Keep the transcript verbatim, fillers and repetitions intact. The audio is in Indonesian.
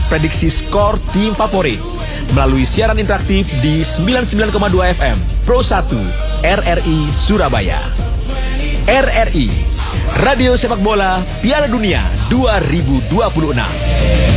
prediksi skor tim favorit melalui siaran interaktif di sembilan puluh sembilan koma dua F M Pro satu R R I Surabaya. R R I, Radio Sepak Bola Piala Dunia dua ribu dua puluh enam.